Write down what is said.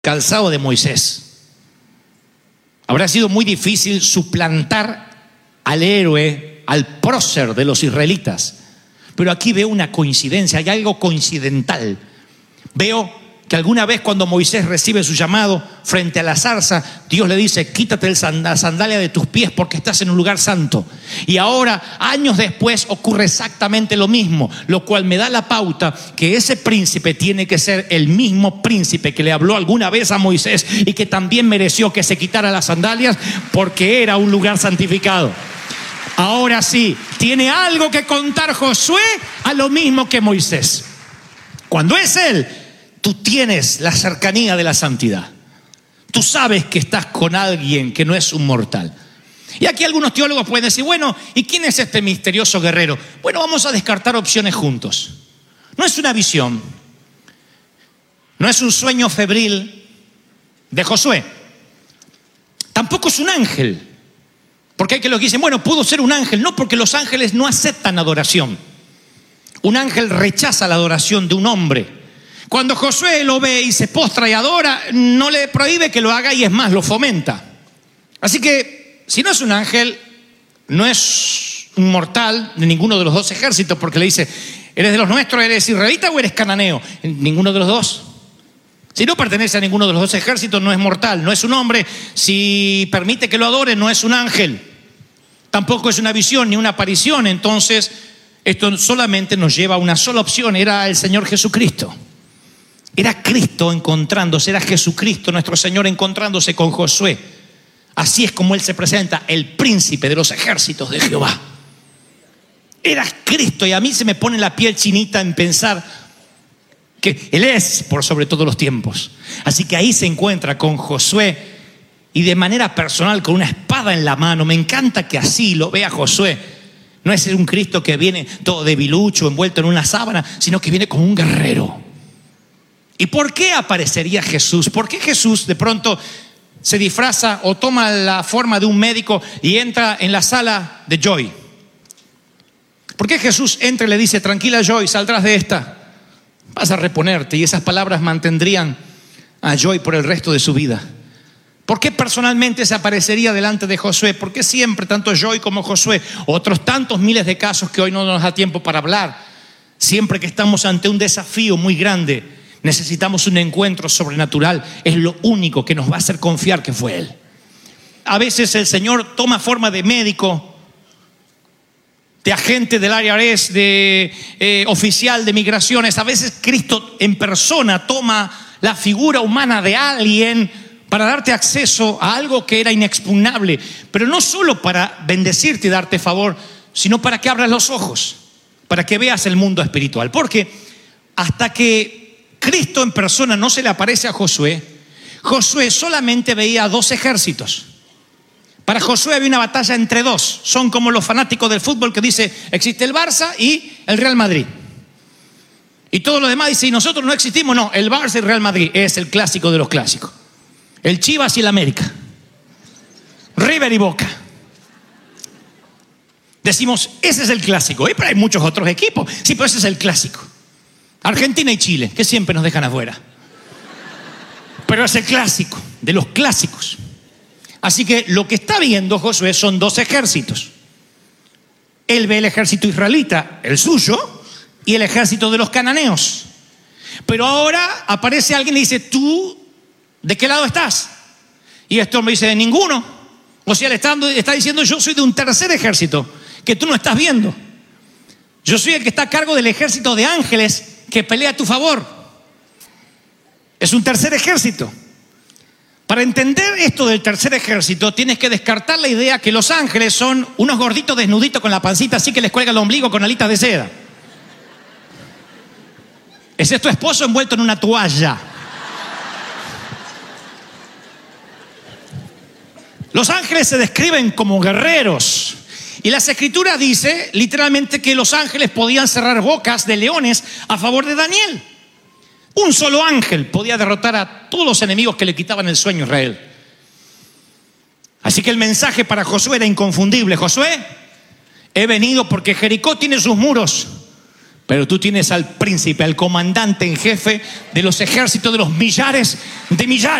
calzado de Moisés. Habrá sido muy difícil suplantar al héroe, al prócer de los israelitas. Pero aquí veo una coincidencia, hay algo coincidental. Veo que alguna vez cuando Moisés recibe su llamado frente a la zarza, Dios le dice: quítate la sandalia de tus pies porque estás en un lugar santo. Y ahora, años después, ocurre exactamente lo mismo, lo cual me da la pauta que ese príncipe tiene que ser el mismo príncipe que le habló alguna vez a Moisés y que también mereció que se quitara las sandalias porque era un lugar santificado. Ahora sí, tiene algo que contar Josué a lo mismo que Moisés. Cuando es él, tú tienes la cercanía de la santidad. Tú sabes que estás con alguien que no es un mortal. Y aquí algunos teólogos pueden decir: bueno, ¿y quién es este misterioso guerrero? Bueno, vamos a descartar opciones juntos. No es una visión, no es un sueño febril de Josué, tampoco es un ángel. Porque hay que los que dicen: bueno, pudo ser un ángel. No, porque los ángeles no aceptan adoración. Un ángel rechaza la adoración de un hombre. Cuando Josué lo ve y se postra y adora, no le prohíbe que lo haga, y es más, lo fomenta. Así que, si no es un ángel, no es un mortal de ninguno de los dos ejércitos, porque le dice: ¿eres de los nuestros, eres israelita o eres cananeo? Ninguno de los dos. Si no pertenece a ninguno de los dos ejércitos, no es mortal, no es un hombre. Si permite que lo adore, no es un ángel. Tampoco es una visión ni una aparición. Entonces, esto solamente nos lleva a una sola opción: era el Señor Jesucristo. Era Cristo encontrándose, era Jesucristo nuestro Señor encontrándose con Josué. Así es como Él se presenta, el príncipe de los ejércitos de Jehová. Era Cristo, y a mí se me pone la piel chinita en pensar que Él es por sobre todos los tiempos. Así que ahí se encuentra con Josué, y de manera personal con una espada en la mano. Me encanta que así lo vea Josué. No es un Cristo que viene todo debilucho, envuelto en una sábana, sino que viene como un guerrero. ¿Y por qué aparecería Jesús? ¿Por qué Jesús de pronto se disfraza o toma la forma de un médico y entra en la sala de Joy? ¿Por qué Jesús entra y le dice: tranquila Joy, saldrás de esta, vas a reponerte? Y esas palabras mantendrían a Joy por el resto de su vida. ¿Por qué personalmente se aparecería delante de Josué? ¿Por qué siempre, tanto Joy como Josué, otros tantos miles de casos que hoy no nos da tiempo para hablar? Siempre que estamos ante un desafío muy grande, necesitamos un encuentro sobrenatural. Es lo único que nos va a hacer confiar que fue Él. A veces el Señor toma forma de médico, de agente del IRS, de oficial de migraciones. A veces Cristo en persona toma la figura humana de alguien para darte acceso a algo que era inexpugnable, pero no solo para bendecirte y darte favor, sino para que abras los ojos, para que veas el mundo espiritual. Porque hasta que Cristo en persona no se le aparece a Josué, Josué solamente veía dos ejércitos. Para Josué había una batalla entre dos. Son como los fanáticos del fútbol que dice: existe el Barça y el Real Madrid. Y todos los demás dicen: y nosotros no existimos. No, el Barça y el Real Madrid es el clásico de los clásicos. El Chivas y el América, River y Boca. Decimos: ese es el clásico. Pero hay muchos otros equipos. Sí, pero ese es el clásico. Argentina y Chile, que siempre nos dejan afuera. Pero es el clásico, de los clásicos. Así que lo que está viendo Josué son dos ejércitos. Él ve el ejército israelita, el suyo, y el ejército de los cananeos. Pero ahora aparece alguien y dice: ¿tú de qué lado estás? Y este hombre dice: de ninguno. O sea, le está diciendo: yo soy de un tercer ejército que tú no estás viendo. Yo soy el que está a cargo del ejército de ángeles que pelea a tu favor. Es un tercer ejército. Para entender esto del tercer ejército, tienes que descartar la idea que los ángeles son unos gorditos desnuditos con la pancita así que les cuelga el ombligo con alitas de seda. Ese es tu esposo envuelto en una toalla. Los ángeles se describen como guerreros. Y las escrituras dice literalmente que los ángeles podían cerrar bocas de leones a favor de Daniel. Un solo ángel podía derrotar a todos los enemigos que le quitaban el sueño a Israel. Así que el mensaje para Josué era inconfundible: Josué, he venido porque Jericó tiene sus muros, Pero tú tienes al príncipe, al comandante en jefe de los ejércitos de los millares de millares.